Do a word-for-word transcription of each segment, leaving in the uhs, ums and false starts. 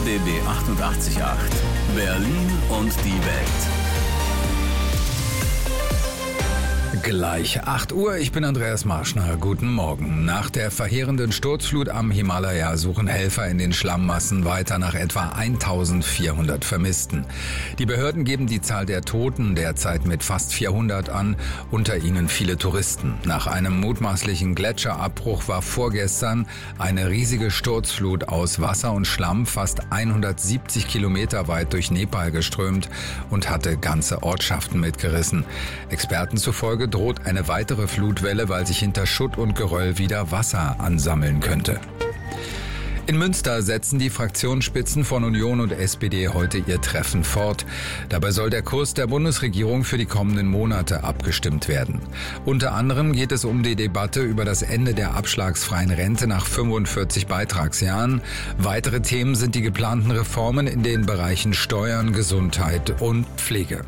B B achtundachtzig Komma acht. Berlin und die Welt. Gleich acht Uhr, ich bin Andreas Marschner. Guten Morgen. Nach der verheerenden Sturzflut am Himalaya suchen Helfer in den Schlammmassen weiter nach etwa eintausendvierhundert Vermissten. Die Behörden geben die Zahl der Toten derzeit mit fast vierhundert an, unter ihnen viele Touristen. Nach einem mutmaßlichen Gletscherabbruch war vorgestern eine riesige Sturzflut aus Wasser und Schlamm fast hundertsiebzig Kilometer weit durch Nepal geströmt und hatte ganze Ortschaften mitgerissen. Experten zufolge droht eine weitere Flutwelle, weil sich hinter Schutt und Geröll wieder Wasser ansammeln könnte. In Münster setzen die Fraktionsspitzen von Union und S P D heute ihr Treffen fort. Dabei soll der Kurs der Bundesregierung für die kommenden Monate abgestimmt werden. Unter anderem geht es um die Debatte über das Ende der abschlagsfreien Rente nach fünfundvierzig Beitragsjahren. Weitere Themen sind die geplanten Reformen in den Bereichen Steuern, Gesundheit und Pflege.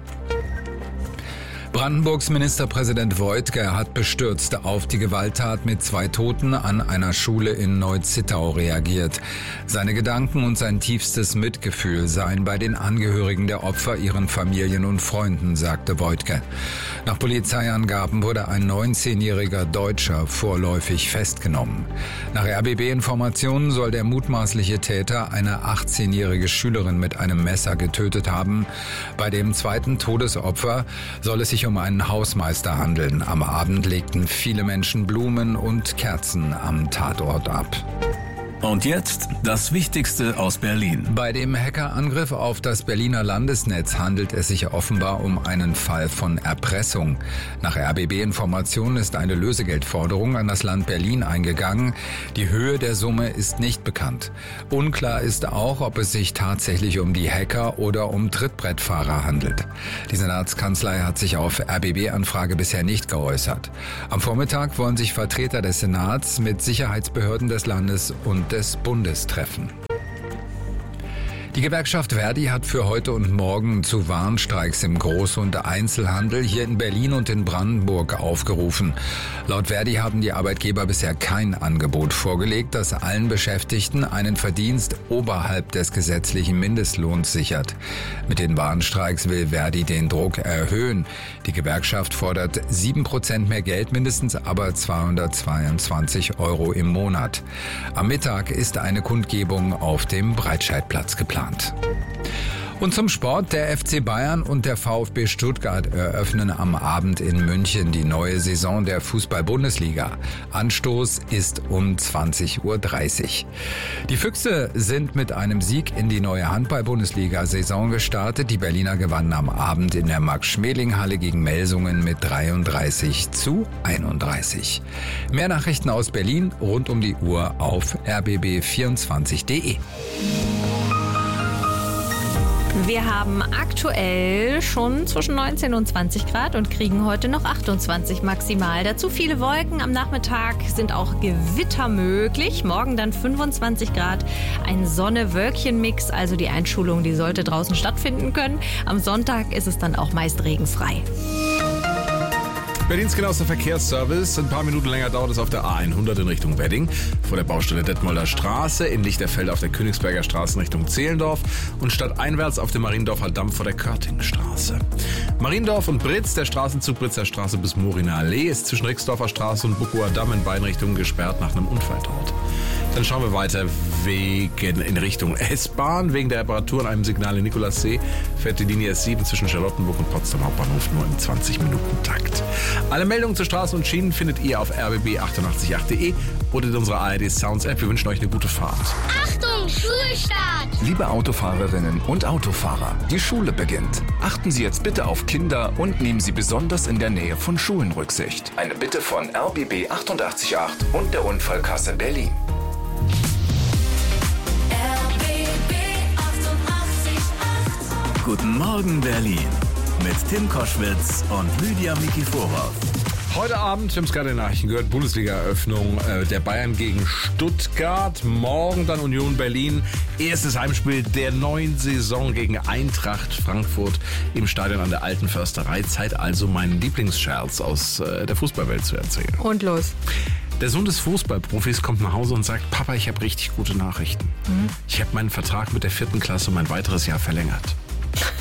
Brandenburgs Ministerpräsident Woidke hat bestürzt auf die Gewalttat mit zwei Toten an einer Schule in Neu-Zittau reagiert. Seine Gedanken und sein tiefstes Mitgefühl seien bei den Angehörigen der Opfer, ihren Familien und Freunden, sagte Woidke. Nach Polizeiangaben wurde ein neunzehnjähriger Deutscher vorläufig festgenommen. Nach R B B-Informationen soll der mutmaßliche Täter eine achtzehnjährige Schülerin mit einem Messer getötet haben. Bei dem zweiten Todesopfer soll es sich um einen Hausmeister handeln. Am Abend legten viele Menschen Blumen und Kerzen am Tatort ab. Und jetzt das Wichtigste aus Berlin. Bei dem Hackerangriff auf das Berliner Landesnetz handelt es sich offenbar um einen Fall von Erpressung. Nach R B B-Informationen ist eine Lösegeldforderung an das Land Berlin eingegangen. Die Höhe der Summe ist nicht bekannt. Unklar ist auch, ob es sich tatsächlich um die Hacker oder um Trittbrettfahrer handelt. Die Senatskanzlei hat sich auf R B B-Anfrage bisher nicht geäußert. Am Vormittag wollen sich Vertreter des Senats mit Sicherheitsbehörden des Landes und des Bundes treffen. Die Gewerkschaft Verdi hat für heute und morgen zu Warnstreiks im Groß- und Einzelhandel hier in Berlin und in Brandenburg aufgerufen. Laut Verdi haben die Arbeitgeber bisher kein Angebot vorgelegt, das allen Beschäftigten einen Verdienst oberhalb des gesetzlichen Mindestlohns sichert. Mit den Warnstreiks will Verdi den Druck erhöhen. Die Gewerkschaft fordert sieben Prozent mehr Geld, mindestens aber zweihundertzweiundzwanzig Euro im Monat. Am Mittag ist eine Kundgebung auf dem Breitscheidplatz geplant. Und zum Sport. Der F C Bayern und der VfB Stuttgart eröffnen am Abend in München die neue Saison der Fußball-Bundesliga. Anstoß ist um zwanzig Uhr dreißig. Die Füchse sind mit einem Sieg in die neue Handball-Bundesliga-Saison gestartet. Die Berliner gewannen am Abend in der Max-Schmeling-Halle gegen Melsungen mit dreiunddreißig zu einunddreißig. Mehr Nachrichten aus Berlin rund um die Uhr auf r b b vierundzwanzig punkt de. Wir haben aktuell schon zwischen neunzehn und zwanzig Grad und kriegen heute noch achtundzwanzig maximal. Dazu viele Wolken. Am Nachmittag sind auch Gewitter möglich. Morgen dann fünfundzwanzig Grad. Ein Sonne-Wölkchen-Mix, also die Einschulung, die sollte draußen stattfinden können. Am Sonntag ist es dann auch meist regenfrei. Berlins genauester Verkehrsservice. Ein paar Minuten länger dauert es auf der A hundert in Richtung Wedding, vor der Baustelle Detmolder Straße, in Lichterfeld auf der Königsberger Straße in Richtung Zehlendorf und stadteinwärts auf dem Mariendorfer Damm vor der Körtingstraße. Mariendorf und Britz, der Straßenzug Britzer Straße bis Moriner Allee, ist zwischen Rixdorfer Straße und Buckower Damm in beiden Richtungen gesperrt nach einem Unfall dort. Dann schauen wir weiter wegen in Richtung S-Bahn. Wegen der Reparatur an einem Signal in Nikolassee fährt die Linie S sieben zwischen Charlottenburg und Potsdam Hauptbahnhof nur im zwanzig Minuten Takt. Alle Meldungen zu Straßen und Schienen findet ihr auf r b b achtundachtzig punkt acht punkt de oder in unserer A R D Sounds App. Wir wünschen euch eine gute Fahrt. Achtung, Schulstart! Liebe Autofahrerinnen und Autofahrer, die Schule beginnt. Achten Sie jetzt bitte auf Kinder und nehmen Sie besonders in der Nähe von Schulen Rücksicht. Eine Bitte von R B B achtundachtzig Komma acht und der Unfallkasse Berlin. Guten Morgen Berlin mit Tim Koschwitz und Lydia Mikiforov. Heute Abend, wir haben es gerade in den Nachrichten gehört, Bundesliga-Eröffnung äh, der Bayern gegen Stuttgart. Morgen dann Union Berlin. Erstes Heimspiel der neuen Saison gegen Eintracht Frankfurt im Stadion an der Alten Försterei. Zeit also, meinen Lieblingsscherz aus äh, der Fußballwelt zu erzählen. Und los. Der Sohn des Fußballprofis kommt nach Hause und sagt, Papa, ich habe richtig gute Nachrichten. Mhm. Ich habe meinen Vertrag mit der vierten Klasse um ein weiteres Jahr verlängert.